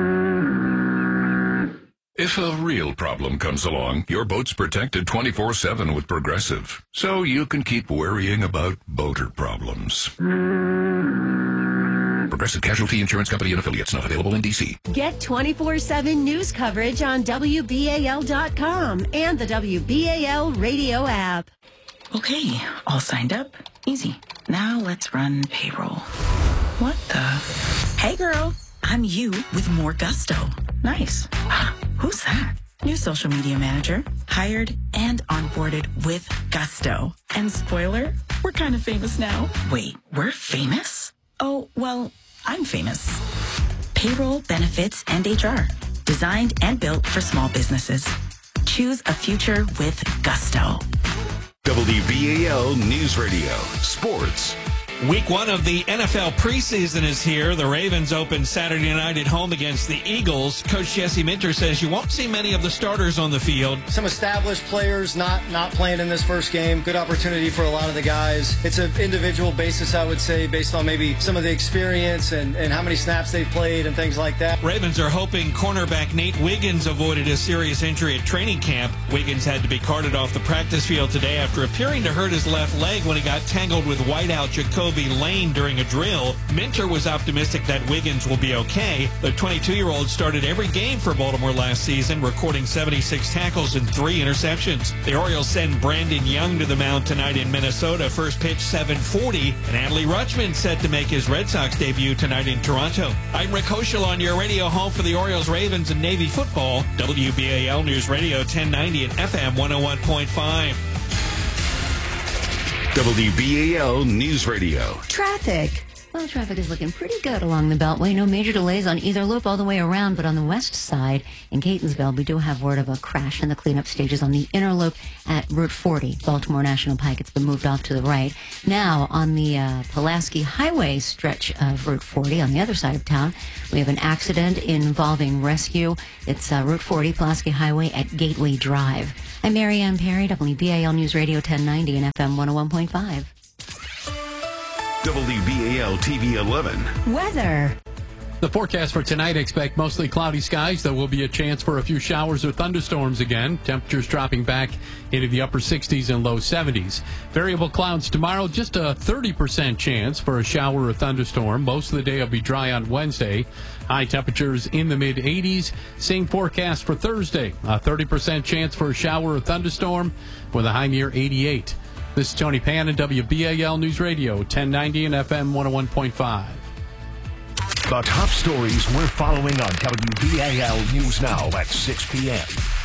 Speaker 13: If a real problem comes along, your boat's protected twenty-four seven with Progressive, so you can keep worrying about boater problems. Progressive Casualty Insurance Company and Affiliates, not available in D C.
Speaker 15: Get twenty-four seven news coverage on W B A L dot com and the W B A L radio app.
Speaker 16: Okay, all signed up. Easy. Now let's run payroll. What the? Hey girl, I'm you with more gusto. Nice. Who's that? New social media manager, hired and onboarded with gusto. And spoiler, we're kind of famous now. Wait, we're famous? Oh, well, I'm famous. Payroll, benefits, and H R. Designed and built for small businesses. Choose a future with gusto.
Speaker 3: W B A L News Radio, Sports.
Speaker 18: Week one of the N F L preseason is here. The Ravens open Saturday night at home against the Eagles. Coach Jesse Minter says you won't see many of the starters on the field.
Speaker 19: Some established players not not playing in this first game. Good opportunity for a lot of the guys. It's an individual basis, I would say, based on maybe some of the experience and, and how many snaps they've played and things like that.
Speaker 18: Ravens are hoping cornerback Nate Wiggins avoided a serious injury at training camp. Wiggins had to be carted off the practice field today after appearing to hurt his left leg when he got tangled with wideout Jacoby Roby Lane during a drill. Minter was optimistic that Wiggins will be okay. The twenty-two-year-old started every game for Baltimore last season, recording seventy-six tackles and three interceptions. The Orioles send Brandon Young to the mound tonight in Minnesota. First pitch seven forty, and Adley Rutschman set to make his Red Sox debut tonight in Toronto. I'm Rick Hoschel on your radio home for the Orioles, Ravens, and Navy football. W B A L News Radio ten ninety and F M one oh one point five.
Speaker 3: W B A L News Radio.
Speaker 1: Traffic. Well, traffic is looking pretty good along the Beltway. No major delays on either loop all the way around, but on the west side in Catonsville, we do have word of a crash in the cleanup stages on the inner loop at Route forty, Baltimore National Pike. It's been moved off to the right. Now, on the uh, Pulaski Highway stretch of Route forty on the other side of town, we have an accident involving rescue. It's uh, Route forty, Pulaski Highway at Gateway Drive. I'm Mary Ann Perry, W B A L News Radio ten ninety and F M one oh one point five.
Speaker 3: W B A L T V eleven.
Speaker 1: Weather.
Speaker 6: The forecast for tonight, expect mostly cloudy skies. There will be a chance for a few showers or thunderstorms again. Temperatures dropping back into the upper sixties and low seventies. Variable clouds tomorrow, just a thirty percent chance for a shower or thunderstorm. Most of the day will be dry on Wednesday. High temperatures in the mid eighties. Same forecast for Thursday. A thirty percent chance for a shower or thunderstorm with a high near eighty-eight. This is Tony Pan and W B A L News Radio ten ninety and F M one oh one point five.
Speaker 7: The top stories we're following on W B A L News Now at six p.m.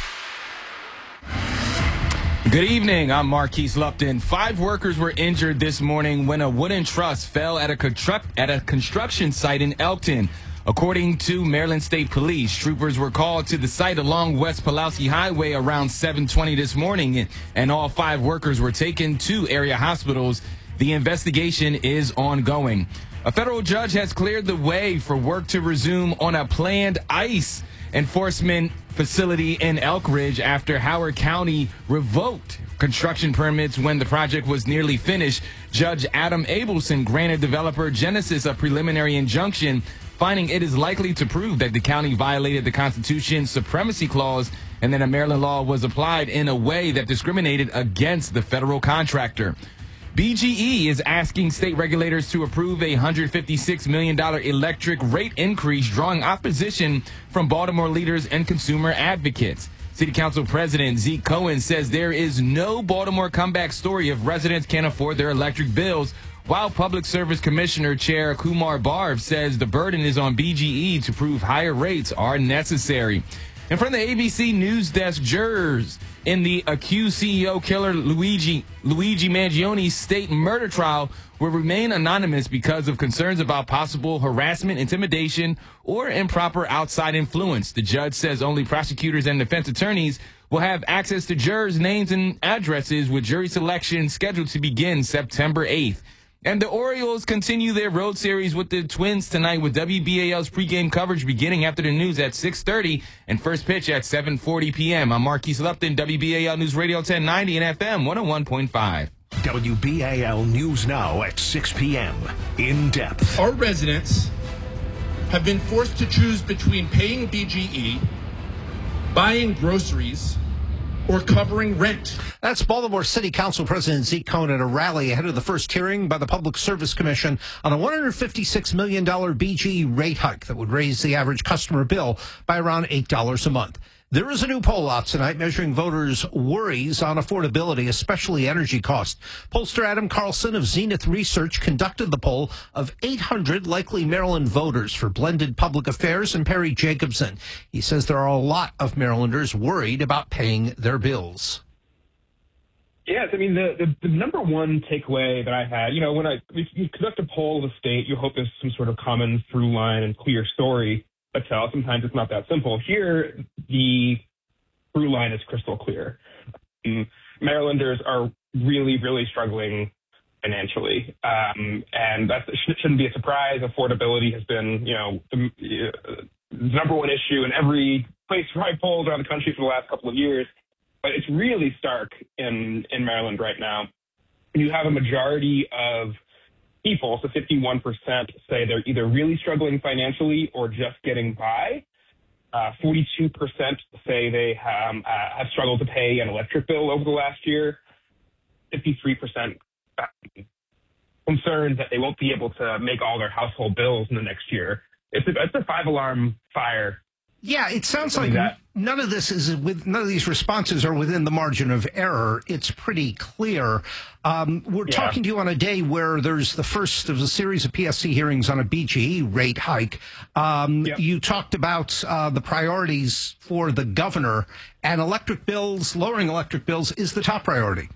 Speaker 24: Good evening. I'm Marquise Lupton. Five workers were injured this morning when a wooden truss fell at a, construct, at a construction site in Elkton. According to Maryland State Police, troopers were called to the site along West Pulaski Highway around seven twenty this morning, and all five workers were taken to area hospitals. The investigation is ongoing. A federal judge has cleared the way for work to resume on a planned ICE enforcement facility in Elk Ridge after Howard County revoked construction permits when the project was nearly finished. Judge Adam Abelson granted developer Genesis a preliminary injunction, finding it is likely to prove that the county violated the Constitution's supremacy clause and that a Maryland law was applied in a way that discriminated against the federal contractor. B G E is asking state regulators to approve a one hundred fifty-six million dollars electric rate increase, drawing opposition from Baltimore leaders and consumer advocates. City Council President Zeke Cohen says there is no Baltimore comeback story if residents can't afford their electric bills, while Public Service Commissioner Chair Kumar Barv says the burden is on B G E to prove higher rates are necessary. And from the A B C News Desk, jurors in the accused C E O killer Luigi Luigi Mangioni's state murder trial will remain anonymous because of concerns about possible harassment, intimidation, or improper outside influence. The judge says only prosecutors and defense attorneys will have access to jurors' names and addresses, with jury selection scheduled to begin September eighth. And the Orioles continue their road series with the Twins tonight, with W B A L's pregame coverage beginning after the news at six thirty and first pitch at seven forty p.m. I'm Marquise Lupton, W B A L News Radio ten ninety and F M one oh one point five.
Speaker 7: W B A L News Now at six p.m. In depth.
Speaker 4: Our residents have been forced to choose between paying B G E, buying groceries, or covering rent.
Speaker 17: That's Baltimore City Council President Zeke Cohen at a rally ahead of the first hearing by the Public Service Commission on a one hundred fifty-six million dollars B G E rate hike that would raise the average customer bill by around eight dollars a month. There is a new poll out tonight measuring voters' worries on affordability, especially energy costs. Pollster Adam Carlson of Zenith Research conducted the poll of eight hundred likely Maryland voters for Blended Public Affairs and Perry Jacobson. He says there are a lot of Marylanders worried about paying their bills.
Speaker 9: Yes, I mean, the, the, the number one takeaway that I had, you know, when I if you conduct a poll of the state, you hope there's some sort of common through line and clear story to tell. Sometimes it's not that simple. Here, the through line is crystal clear. Um, Marylanders are really, really struggling financially, um, and that shouldn't be a surprise. Affordability has been, you know, the uh, number one issue in every place where I polled around the country for the last couple of years. But it's really stark in, in Maryland right now. You have a majority of people, so fifty-one percent say they're either really struggling financially or just getting by. Uh, forty-two percent say they um, uh, have struggled to pay an electric bill over the last year. fifty-three percent concerned that they won't be able to make all their household bills in the next year. It's a, it's a five-alarm fire.
Speaker 17: Yeah, it sounds like
Speaker 9: that.
Speaker 17: none of this is with none of these responses are within the margin of error. It's pretty clear. Um, we're
Speaker 9: Yeah.
Speaker 17: talking to you on a day where there's the first of a series of P S C hearings on a B G E rate hike. Um,
Speaker 9: Yep.
Speaker 17: You talked about uh, the priorities for the governor, and electric bills, lowering electric bills is the top priority.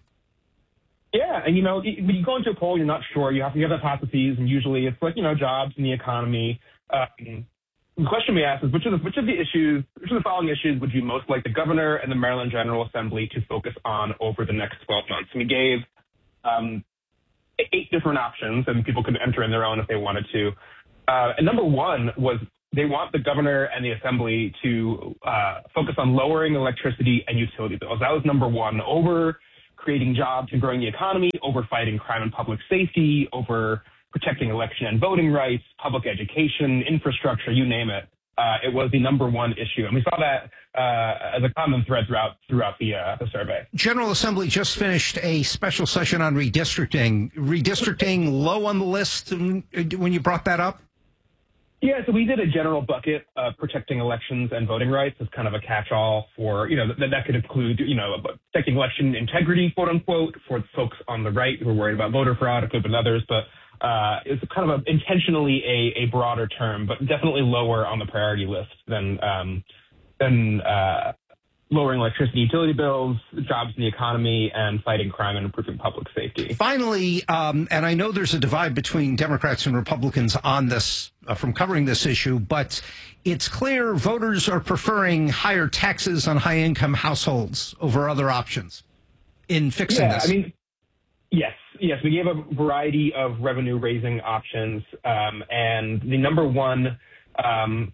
Speaker 9: Yeah, and you know, when you go into a poll, you're not sure. You have you have hypotheses, and usually it's like you know, jobs and the economy. Um, the question we ask is which of the which of the issues, which of the following issues would you most like the governor and the Maryland General Assembly to focus on over the next twelve months? And we gave um, eight different options, and people could enter in their own if they wanted to. Uh, and number one was they want the governor and the assembly to uh, focus on lowering electricity and utility bills. That was number one, over creating jobs and growing the economy, over fighting crime and public safety, over protecting election and voting rights, public education, infrastructure, you name it. Uh, it was the number one issue. And we saw that uh, as a common thread throughout throughout the, uh, the survey.
Speaker 17: General Assembly just finished a special session on redistricting. Redistricting low on the list when you brought that up?
Speaker 9: Yeah, so we did a general bucket of protecting elections and voting rights as kind of a catch-all for, you know, that, that could include, you know, protecting election integrity, quote unquote, for folks on the right who are worried about voter fraud. It could have been others, but uh, it's kind of a, intentionally a, a broader term, but definitely lower on the priority list than um, than uh, lowering electricity utility bills, jobs in the economy, and fighting crime and improving public safety.
Speaker 17: Finally, um, and I know there's a divide between Democrats and Republicans on this, uh, from covering this issue, but it's clear voters are preferring higher taxes on high-income households over other options in fixing
Speaker 9: yeah,
Speaker 17: this.
Speaker 9: I mean, yes, yes, we gave a variety of revenue-raising options, um, and the number one um,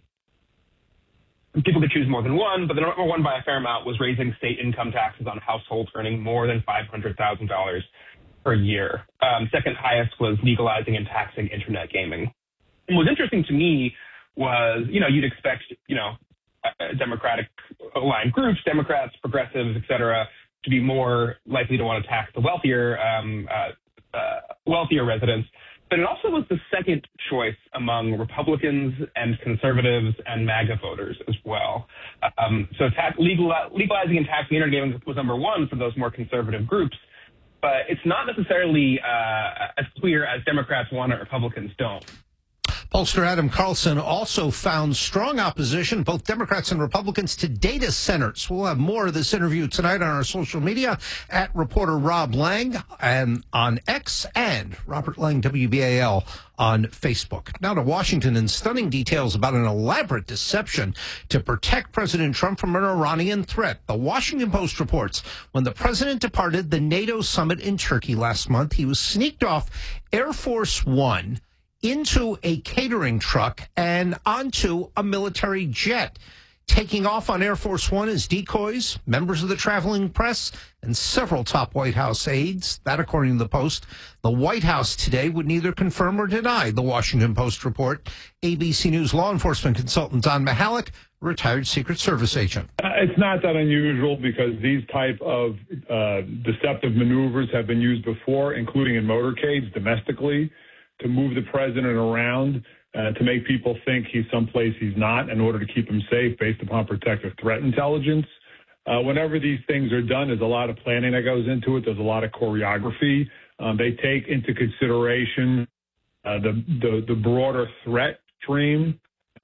Speaker 9: people could choose more than one, but the number one by a fair amount was raising state income taxes on households earning more than five hundred thousand dollars per year. Um, second highest was legalizing and taxing internet gaming. And what's interesting to me was, you know, you'd expect, you know, uh, Democratic aligned groups, Democrats, progressives, et cetera, to be more likely to want to tax the wealthier, um, uh, uh, wealthier residents. But it also was the second choice among Republicans and conservatives and MAGA voters as well. Um, so tax, legal, legalizing and taxing internet gaming was number one for those more conservative groups. But it's not necessarily uh, as clear as Democrats want it, Republicans don't.
Speaker 17: Pollster Adam Carlson also found strong opposition, both Democrats and Republicans, to data centers. We'll have more of this interview tonight on our social media at reporter Rob Lang and on X and Robert Lang W B A L on Facebook. Now to Washington, and stunning details about an elaborate deception to protect President Trump from an Iranian threat. The Washington Post reports when the president departed the NATO summit in Turkey last month, he was sneaked off Air Force One into a catering truck and onto a military jet. Taking off on Air Force One as decoys, members of the traveling press, and several top White House aides. That, according to the Post. The White House today would neither confirm or deny the Washington Post report. A B C News law enforcement consultant Don Mihalik, retired Secret Service agent.
Speaker 5: Uh, it's not that unusual because these type of uh, deceptive maneuvers have been used before, including in motorcades domestically, to move the president around, uh, to make people think he's someplace he's not in order to keep him safe based upon protective threat intelligence. Uh, whenever these things are done, there's a lot of planning that goes into it. There's a lot of choreography. Um, they take into consideration uh, the, the, the broader threat stream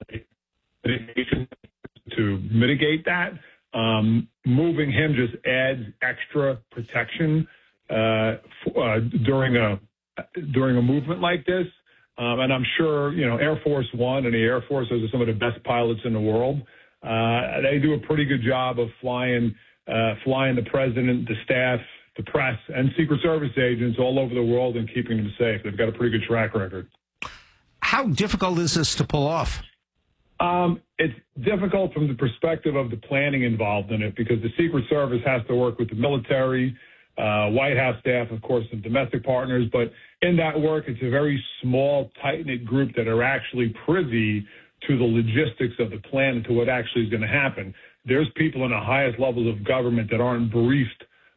Speaker 5: to mitigate that. Um, moving him just adds extra protection uh, f- uh, during a during a movement like this. Um, and I'm sure, you know, Air Force One and the Air Force, those are some of the best pilots in the world. Uh, they do a pretty good job of flying, uh, flying the president, the staff, the press, and Secret Service agents all over the world and keeping them safe. They've got a pretty good track record.
Speaker 17: How difficult is this to pull off?
Speaker 5: Um, it's difficult from the perspective of the planning involved in it because the Secret Service has to work with the military, Uh, White House staff, of course, and domestic partners. But in that work, it's a very small, tight-knit group that are actually privy to the logistics of the plan and to what actually is going to happen. There's people in the highest levels of government that aren't briefed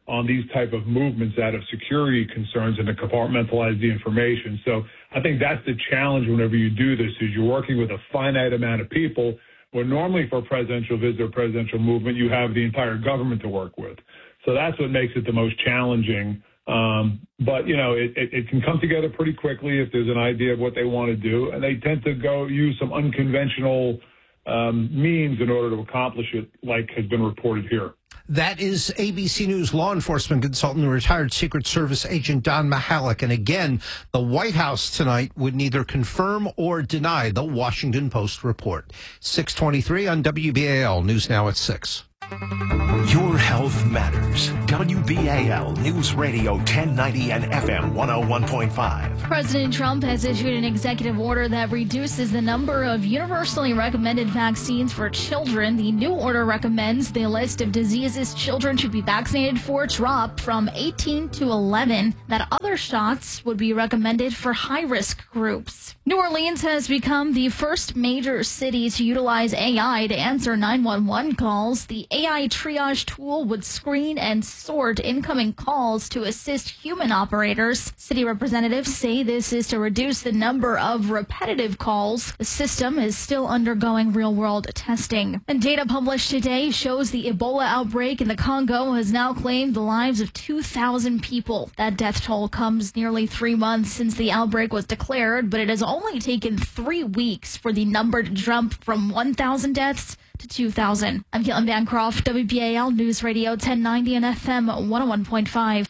Speaker 5: on these type of movements out of security concerns and to compartmentalize the information. So I think that's the challenge whenever you do this, is you're working with a finite amount of people, where normally for a presidential visit or presidential movement, you have the entire government to work with. So that's what makes it the most challenging. Um, but, you know, it, it, it can come together pretty quickly if there's an idea of what they want to do. And they tend to go use some unconventional um, means in order to accomplish it, like has been reported here.
Speaker 17: That is A B C News law enforcement consultant and retired Secret Service agent Don Mihalik. And again, the White House tonight would neither confirm or deny the Washington Post report. six twenty-three on W B A L. News now at six.
Speaker 7: Your health matters. W B A L News Radio ten ninety and F M one oh one point five.
Speaker 25: President Trump has issued an executive order that reduces the number of universally recommended vaccines for children. The new order recommends the list of diseases children should be vaccinated for drop from eighteen to eleven, that other shots would be recommended for high-risk groups. New Orleans has become the first major city to utilize A I to answer nine one one calls. The A I triage tool would screen and sort incoming calls to assist human operators. City representatives say this is to reduce the number of repetitive calls. The system is still undergoing real-world testing. And data published today shows the Ebola outbreak in the Congo has now claimed the lives of two thousand people. That death toll comes nearly three months since the outbreak was declared, but it has only taken three weeks for the number to jump from one thousand deaths to two thousand. I'm Caitlin Bancroft, W B A L News Radio ten ninety and F M one oh one point five.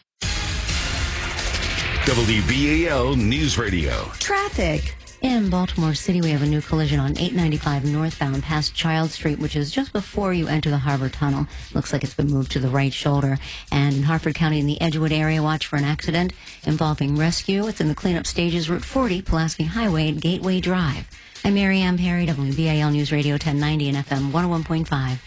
Speaker 3: W B A L News Radio.
Speaker 1: Traffic. In Baltimore City, we have a new collision on eight ninety-five northbound past Child Street, which is just before you enter the Harbor Tunnel. Looks like it's been moved to the right shoulder. And in Harford County in the Edgewood area, watch for an accident involving rescue. It's in the cleanup stages, Route forty, Pulaski Highway, Gateway Drive. I'm Mary Ann Perry, W B A L News Radio ten ninety and F M one oh one point five.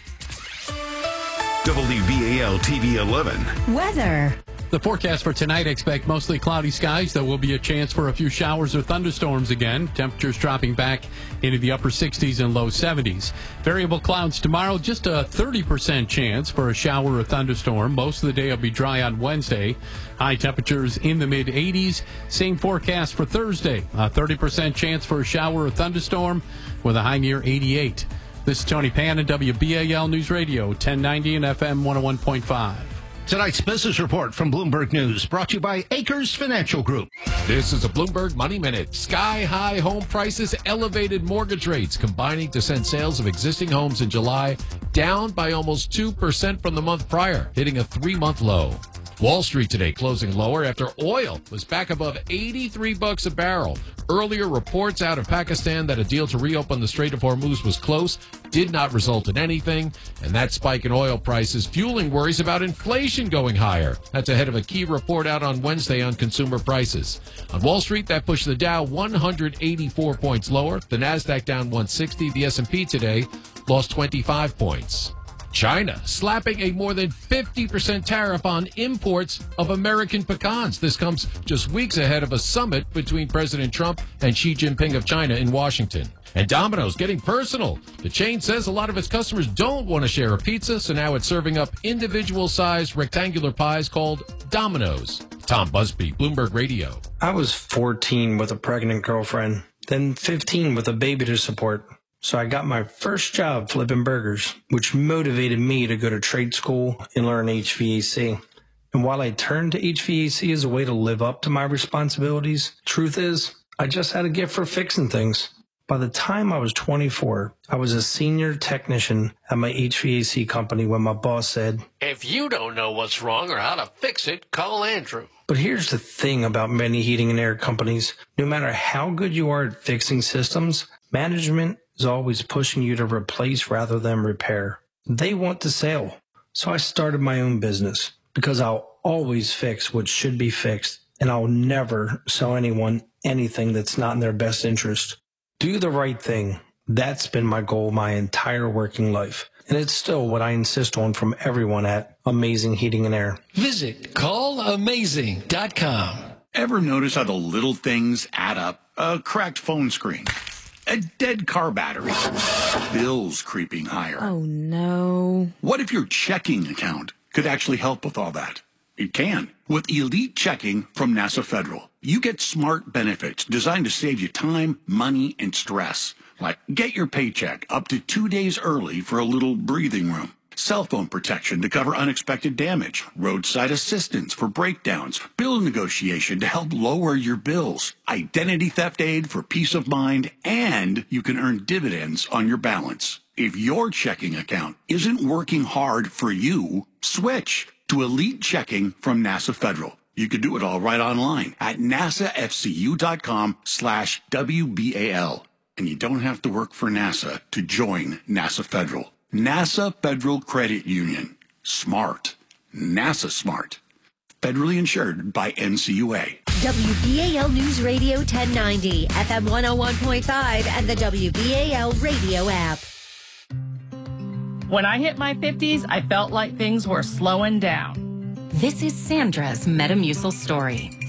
Speaker 3: W B A L T V eleven.
Speaker 1: Weather.
Speaker 6: The forecast for tonight, expect mostly cloudy skies. There will be a chance for a few showers or thunderstorms again. Temperatures dropping back into the upper sixties and low seventies. Variable clouds tomorrow, just a thirty percent chance for a shower or thunderstorm. Most of the day will be dry on Wednesday. High temperatures in the mid eighties. Same forecast for Thursday. A thirty percent chance for a shower or thunderstorm with a high near eighty-eight. This is Tony Pan, W B A L News Radio ten ninety and F M one oh one point five.
Speaker 17: Tonight's business report from Bloomberg News, brought to you by Acres Financial Group.
Speaker 8: This is a Bloomberg Money Minute. Sky-high home prices, elevated mortgage rates combining to send sales of existing homes in July down by almost two percent from the month prior, hitting a three-month low. Wall Street today closing lower after oil was back above eighty-three bucks a barrel. Earlier reports out of Pakistan that a deal to reopen the Strait of Hormuz was close did not result in anything, and that spike in oil prices fueling worries about inflation going higher. That's ahead of a key report out on Wednesday on consumer prices. On Wall Street, that pushed the Dow one hundred eighty-four points lower, the Nasdaq down one sixty, the S and P today lost twenty-five points. China slapping a more than fifty percent tariff on imports of American pecans. This comes just weeks ahead of a summit between President Trump and Xi Jinping of China in Washington. And Domino's getting personal. The chain says a lot of its customers don't want to share a pizza, so now it's serving up individual-sized rectangular pies called Domino's. Tom Busby, Bloomberg Radio.
Speaker 20: I was fourteen with a pregnant girlfriend, then fifteen with a baby to support. So I got my first job flipping burgers, which motivated me to go to trade school and learn H V A C. And while I turned to H V A C as a way to live up to my responsibilities, truth is, I just had a gift for fixing things. By the time I was twenty-four, I was a senior technician at my H V A C company when my boss said,
Speaker 21: "If you don't know what's wrong or how to fix it, call Andrew."
Speaker 20: But here's the thing about many heating and air companies. No matter how good you are at fixing systems, management is always pushing you to replace rather than repair. They want to sell. So I started my own business because I'll always fix what should be fixed, and I'll never sell anyone anything that's not in their best interest. Do the right thing. That's been my goal my entire working life. And it's still what I insist on from everyone at Amazing Heating and Air.
Speaker 21: Visit call amazing dot com.
Speaker 22: Ever notice how the little things add up? A cracked phone screen, a dead car battery, bills creeping higher.
Speaker 23: Oh, no.
Speaker 22: What if your checking account could actually help with all that? It can. With Elite Checking from NASA Federal, you get smart benefits designed to save you time, money, and stress. Like get your paycheck up to two days early for a little breathing room. Cell phone protection to cover unexpected damage. Roadside assistance for breakdowns. Bill negotiation to help lower your bills. Identity theft aid for peace of mind. And you can earn dividends on your balance. If your checking account isn't working hard for you, switch to Elite Checking from NASA Federal. You can do it all right online at nasafcu.com slash WBAL. And you don't have to work for NASA to join NASA Federal. NASA Federal Credit Union. Smart. NASA smart. Federally insured by N C U A.
Speaker 15: W B A L News Radio ten ninety, F M one oh one point five, and the W B A L radio app.
Speaker 2: When I hit my fifties, I felt like things were slowing down.
Speaker 10: This is Sandra's Metamucil story.